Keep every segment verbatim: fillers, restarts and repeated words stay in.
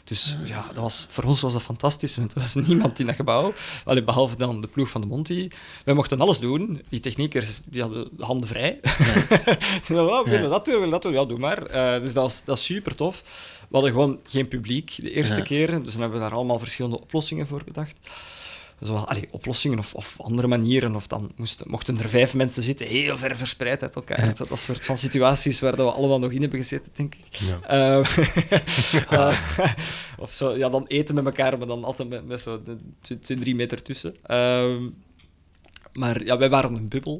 Dus ja, dat was, voor ons was dat fantastisch, want er was niemand in dat gebouw. Allee, behalve dan de ploeg van de Monty. Wij mochten alles doen. Die techniekers die hadden de handen vrij. Ja. Ze zeiden, oh, we willen dat doen, we willen dat doen. Ja, doe maar. Uh, dus dat was, dat was super tof. We hadden gewoon geen publiek de eerste ja. keer, dus dan hebben we daar allemaal verschillende oplossingen voor bedacht. Dus wel, allee, oplossingen of, of andere manieren. Of dan moesten, mochten er vijf mensen zitten, heel ver verspreid uit elkaar. Ja. Dat soort van situaties waar we allemaal nog in hebben gezeten, denk ik. Ja. Uh, uh, of zo, ja, dan eten met elkaar, maar dan altijd met, met zo twee, drie meter tussen. Uh, maar ja, wij waren een bubbel.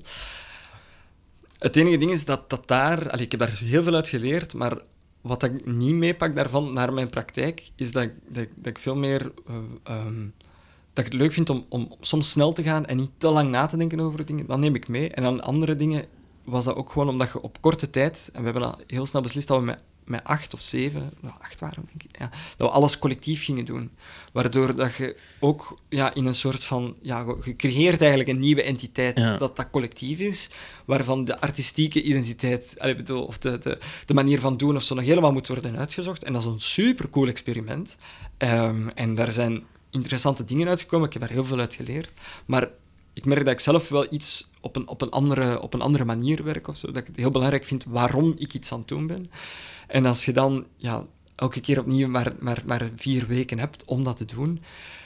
Het enige ding is dat, dat daar... Allee, ik heb daar heel veel uit geleerd, maar wat ik niet meepak daarvan naar mijn praktijk, is dat, dat, dat ik veel meer... Uh, um, dat ik het leuk vind om, om soms snel te gaan en niet te lang na te denken over dingen. Dat neem ik mee. En aan andere dingen was dat ook gewoon omdat je op korte tijd... En we hebben dat heel snel beslist dat we met, met acht of zeven... Nou, acht waren denk ik. Ja, dat we alles collectief gingen doen. Waardoor dat je ook ja, in een soort van... Ja, je creëert eigenlijk een nieuwe entiteit ja. dat dat collectief is, waarvan de artistieke identiteit... Allee, bedoel, of de, de, de manier van doen of zo nog helemaal moet worden uitgezocht. En dat is een supercool experiment. Um, en daar zijn... interessante dingen uitgekomen. Ik heb daar heel veel uit geleerd. Maar ik merk dat ik zelf wel iets op een, op een, andere, op een andere manier werk. Of zo. Dat ik het heel belangrijk vind waarom ik iets aan het doen ben. En als je dan ja, elke keer opnieuw maar, maar, maar vier weken hebt om dat te doen,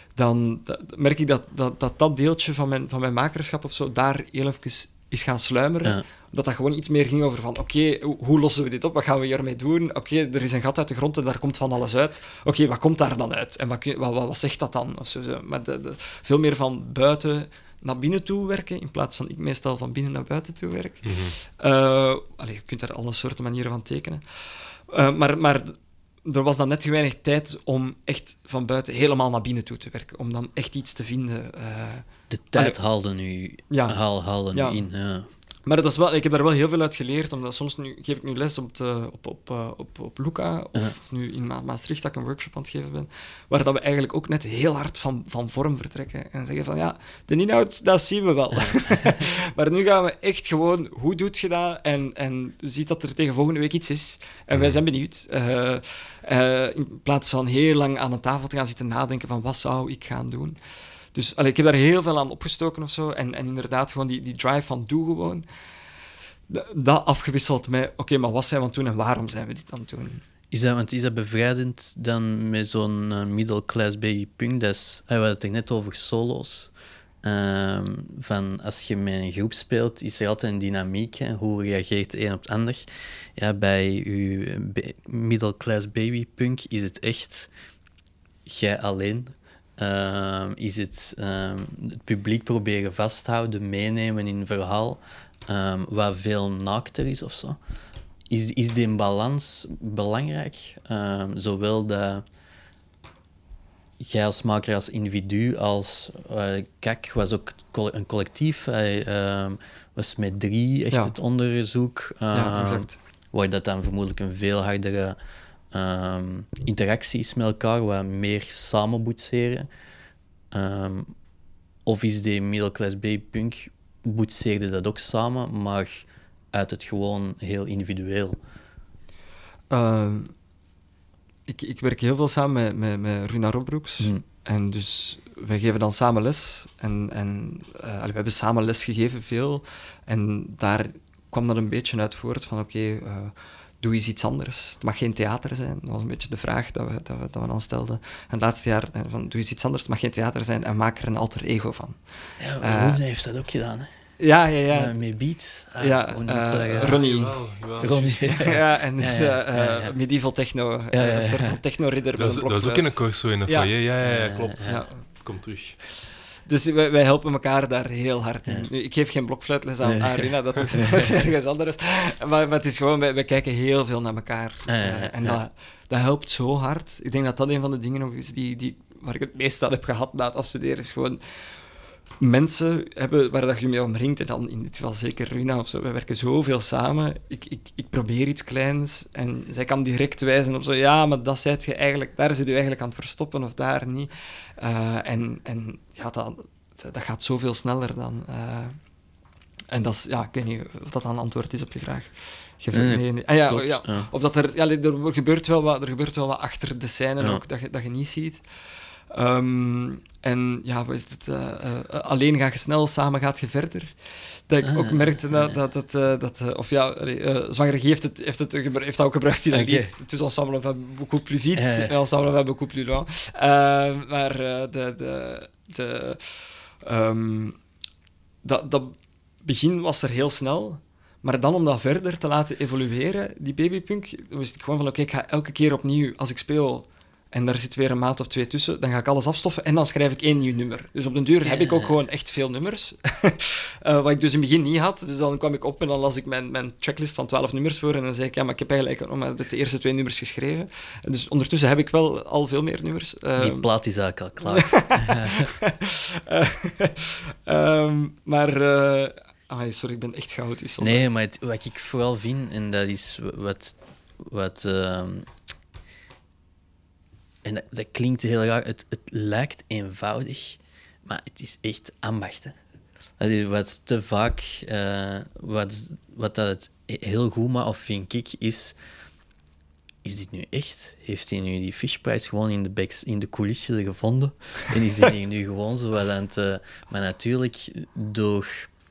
dan dat, merk ik dat dat, dat dat deeltje van mijn, van mijn makerschap of zo daar heel even is gaan sluimeren. Ja. Dat dat gewoon iets meer ging over van, oké, okay, hoe, hoe lossen we dit op? Wat gaan we hiermee doen? Oké, okay, er is een gat uit de grond en daar komt van alles uit. Oké, okay, wat komt daar dan uit? En wat, wat, wat zegt dat dan? Of zo, zo. Maar de, de, veel meer van buiten naar binnen toe werken, in plaats van ik meestal van binnen naar buiten toe werk. Mm-hmm. Uh, allee, je kunt daar alle soorten manieren van tekenen. Uh, maar... maar er was dan net te weinig tijd om echt van buiten helemaal naar binnen toe te werken. Om dan echt iets te vinden. Uh... De tijd Allee. haalde nu, ja. haal, haalde ja. nu in. Ja. Maar dat is wel, ik heb daar wel heel veel uit geleerd. Omdat soms nu, geef ik nu les op, de, op, op, uh, op, op Luca. Of, ja. of nu in Ma- Maastricht dat ik een workshop aan het geven ben. Waar dat we eigenlijk ook net heel hard van, van vorm vertrekken. En zeggen van ja, de inhoud, dat zien we wel. Ja. Maar nu gaan we echt gewoon, hoe doet je dat? En, en ziet dat er tegen volgende week iets is. En wij zijn benieuwd. Uh, uh, in plaats van heel lang aan een tafel te gaan zitten nadenken van wat zou ik gaan doen. Dus allee, ik heb daar heel veel aan opgestoken of zo. En, en inderdaad, gewoon die, die drive van doe gewoon. Dat afgewisseld met, oké, okay, maar wat zijn we aan het doen en waarom zijn we dit aan het doen? Is dat, want is dat bevrijdend dan met zo'n uh, middle-class baby punk? Dat is, uh, we hadden het er net over solo's. Uh, van als je met een groep speelt, is er altijd een dynamiek. Hè? Hoe reageert de een op het ander? Ja, bij je be- middle-class baby punk is het echt jij alleen. Uh, is het uh, het publiek proberen vasthouden, meenemen in een verhaal um, wat veel naakter is of zo. Is, is die balans belangrijk? Uh, zowel dat jij als maker, als individu, als uh, Kak was ook een collectief. Hij uh, was met drie echt ja. het onderzoek. Uh, ja, exact. Waar dat dan vermoedelijk een veel hardere Um, interacties met elkaar, wat meer samen boetseren. Um, of is die middle-class baby-punk, boetseerde dat ook samen, maar uit het gewoon heel individueel? Uh, ik, ik werk heel veel samen met, met, met Runa Robbroeks. Hmm. En dus wij geven dan samen les. En, en uh, we hebben samen les gegeven, veel. En daar kwam dat een beetje uit voort van oké... Okay, uh, doe eens iets anders. Het mag geen theater zijn. Dat was een beetje de vraag dat we, dat we, dat we dan stelden. En het laatste jaar, van, doe eens iets anders. Het mag geen theater zijn en maak er een alter ego van. Ja, Rune uh, heeft dat ook gedaan, hè? Ja, ja, ja. Uh, met beats. Uh, ja, uh, Ronnie. Jawel, jawel. Ronnie. ja, en dus ja, ja, ja, ja. Uh, medieval techno. Ja, ja, ja. Een soort van techno-ridder. Dat, dat was ook in een corso in een ja. foyer. Ja, ja, ja, klopt. Ja. Kom terug. Dus wij, wij helpen elkaar daar heel hard in. Ja. Nu, ik geef geen blokfluitles aan nee. Arina, dat is, dat is ergens anders. Maar, maar het is gewoon, wij, wij kijken heel veel naar elkaar. Ja, ja, ja. Uh, en ja. dat, dat helpt zo hard. Ik denk dat dat een van de dingen nog is die, die, waar ik het meest aan heb gehad na het afstuderen. Is gewoon mensen hebben waar dat je mee omringt. En dan in dit geval zeker Runa of zo. Wij werken zoveel samen. Ik, ik, ik probeer iets kleins en zij kan direct wijzen op zo. Ja, maar dat zijt je eigenlijk, daar zit je eigenlijk aan het verstoppen of daar niet. Uh, en, en ja, dat, dat gaat zoveel sneller dan. Uh, En dat is, ja, ik weet niet of dat dan een antwoord is op je vraag. Je, Nee, nee, nee. Ah, ja, klopt, ja. ja. Of dat er, ja, er gebeurt wel wat, er gebeurt wel wat achter de scène Ja. ook, dat je, dat je niet ziet. Um, en ja, wat is het? Uh, uh, alleen ga je snel, samen gaat je verder. Dat ik Ah, ook merkte dat, ja. dat, dat, uh, dat uh, of ja, uh, Zwangere Guy heeft, het, heeft, het gebru- heeft dat ook gebruikt in een Okay. lied. Het is ensemble van beaucoup plus vite, Ja, ja. en ensemble van beaucoup plus loin. Uh, maar uh, de, de, de, um, dat, dat begin was er heel snel. Maar dan om dat verder te laten evolueren, die babypunk, dan wist ik gewoon van, oké, okay, ik ga elke keer opnieuw, als ik speel, en daar zit weer een maand of twee tussen, dan ga ik alles afstoffen en dan schrijf ik één nieuw nummer. Dus op den duur heb ik ook gewoon echt veel nummers. uh, wat ik dus in het begin niet had. Dus dan kwam ik op en dan las ik mijn, mijn tracklist van twaalf nummers voor en dan zei ik, ja, maar ik heb eigenlijk nog maar de eerste twee nummers geschreven. En dus ondertussen heb ik wel al veel meer nummers. Uh, Die plaat is eigenlijk al klaar. uh, um, maar... Uh, Ah, sorry, ik ben echt chaotisch. Nee, maar het, wat ik vooral vind, en dat is wat... wat uh, en dat, dat klinkt heel raar, het, het lijkt eenvoudig, maar het is echt ambacht. Hè. Allee, wat te vaak... Uh, wat, wat dat het heel goed maakt, of vind ik, is... Is dit nu echt? Heeft hij nu die Fishprize gewoon in de, backs, in de coulissen gevonden? En is hij nu gewoon zo wat aan het... Uh, maar natuurlijk, door...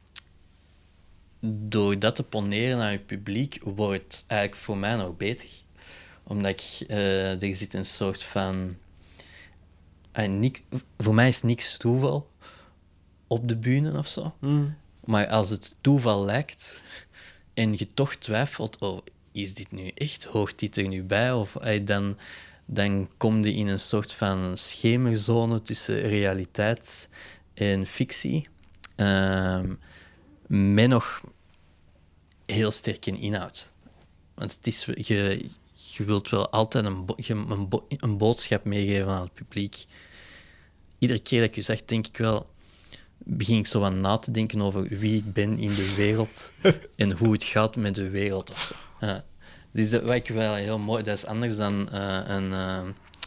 Door dat te poneren aan je publiek, wordt het eigenlijk voor mij nog beter. Omdat ik, uh, er zit een soort van... Uh, niks, voor mij is niks toeval op de bühne of zo. Mm. Maar als het toeval lijkt en je toch twijfelt, oh, is dit nu echt? Hoort dit er nu bij? Of uh, dan, dan kom je in een soort van schemerzone tussen realiteit en fictie. Uh, met nog heel sterk in inhoud. Want het is, je, je wilt wel altijd een, bo- een, bo- een boodschap meegeven aan het publiek. Iedere keer dat ik je zeg, denk ik wel... begin ik zo aan na te denken over wie ik ben in de wereld en hoe het gaat met de wereld. Of zo. Ja. Dus dat wat ik wel heel mooi... Dat is anders dan uh, een... Uh,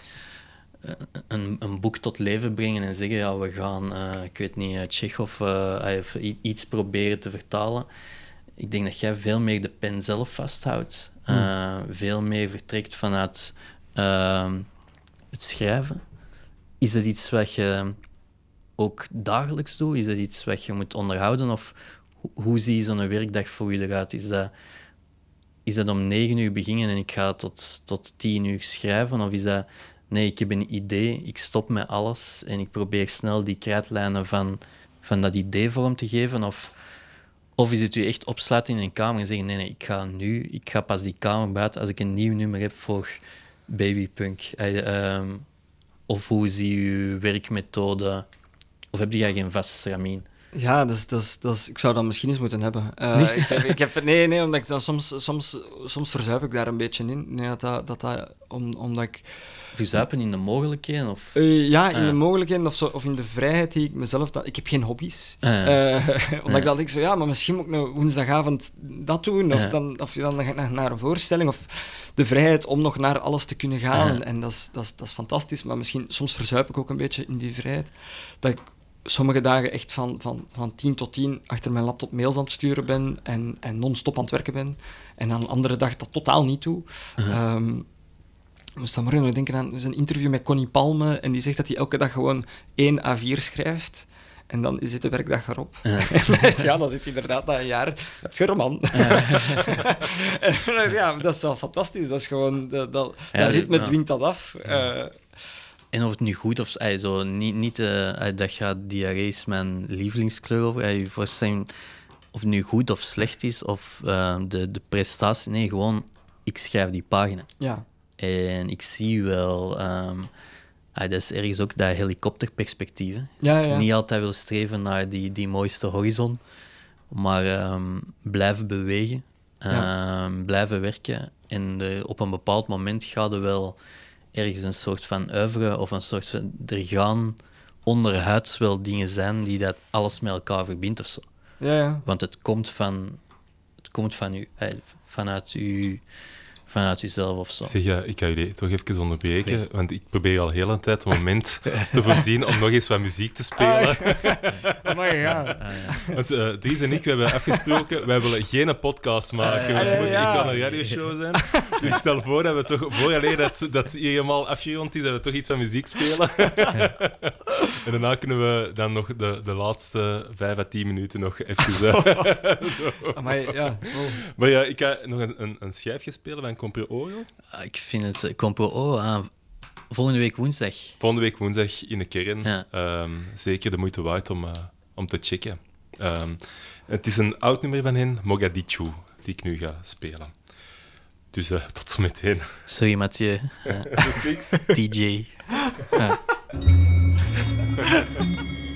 Een, een boek tot leven brengen en zeggen, ja, we gaan, uh, ik weet niet, Tsjechov uh, iets proberen te vertalen. Ik denk dat jij veel meer de pen zelf vasthoudt. Uh, mm. Veel meer vertrekt vanuit uh, het schrijven. Is dat iets wat je ook dagelijks doet? Is dat iets wat je moet onderhouden? Of ho- hoe zie je zo'n werkdag voor je eruit? Is dat, is dat om negen uur beginnen en ik ga tot, tot tien uur schrijven? Of is dat... Nee, ik heb een idee, ik stop met alles en ik probeer snel die krijtlijnen van, van dat idee vorm te geven. Of, of is het u echt opsluiten in een kamer en zeggen, nee, nee, ik ga nu, ik ga pas die kamer buiten als ik een nieuw nummer heb voor Babypunk. Uh, um, of hoe zie je uw werkmethode? Of heb je geen vast stramien? Ja, dat is, dat is, dat is, ik zou dat misschien eens moeten hebben. Uh, nee? Ik heb, ik heb, nee, nee, omdat ik dan soms, soms, soms verzuip ik daar een beetje in. Nee, dat, dat, dat, dat, om, omdat ik... Verzuipen in de mogelijkheden? Of? Uh, ja, in uh. de mogelijkheden of, zo, of in de vrijheid die ik mezelf... Dat, ik heb geen hobby's. Uh. Uh, omdat uh. ik dan denk zo, ja, maar misschien moet ik nou woensdagavond dat doen. Of, uh. dan, of dan ga ik naar een voorstelling. Of de vrijheid om nog naar alles te kunnen gaan. Uh. En dat is, dat, is, dat is fantastisch. Maar misschien, soms verzuip ik ook een beetje in die vrijheid. Dat ik sommige dagen echt van, van, van tien tot tien achter mijn laptop mails aan het sturen ben. En, en non-stop aan het werken ben. En aan een andere dag dat totaal niet doe. Uh. Um, Ik moest dan maar nog denken aan een interview met Connie Palme en die zegt dat hij elke dag gewoon één A vier schrijft en dan zit de werkdag erop. Ja, ja dan zit hij inderdaad na een jaar, heb je een roman. Ja. en, ja, dat is wel fantastisch. Dat is gewoon, dat, dat, ja, dat ritme ja. dwingt dat af. Ja. Uh, en of het nu goed of ay, zo, niet, niet uh, dat gaat diarree is mijn lievelingskleur over. Ay, voorstellen of het nu goed of slecht is of uh, de, de prestatie. Nee, gewoon, ik schrijf die pagina. Ja. En ik zie wel, um, ah, dat is ergens ook dat helikopterperspectief. Ja, ja. Niet altijd willen streven naar die, die mooiste horizon, maar um, blijven bewegen, ja. um, blijven werken. En de, op een bepaald moment gaat er wel ergens een soort van oeuvre of een soort van... Er gaan onderhuids wel dingen zijn die dat alles met elkaar verbindt of zo. Ja, ja. Want het komt van, het komt van u, vanuit uw... vanuit jezelf of zo. Zeg, uh, ik ga jullie toch even onderbreken, nee. want ik probeer al heel een tijd een moment te voorzien om nog eens wat muziek te spelen. Ah, maar ja. Ah, ja. Want uh, Dries en ik, we hebben afgesproken, wij willen geen podcast maken. Ah, ja, we moeten ja. echt wel een radioshow zijn. Dus ik stel voor dat we toch, voor alleen dat, dat hier helemaal afgerond is, dat we toch iets van muziek spelen. Ja. En daarna kunnen we dan nog de, de laatste vijf à tien minuten nog even... Uh, maar ja. Oh. Maar ja, ik ga nog een, een, een schijfje spelen van Compro Oro. Ik vind het... uh, Compro Oro, ah, volgende week woensdag. Volgende week woensdag in de kern. Ja. Um, zeker de moeite waard om, uh, om te checken. Um, het is een oud nummer van hen, Mogadishu, die ik nu ga spelen. Dus uh, tot zometeen. Sorry, Mathieu. Uh, D J. Uh.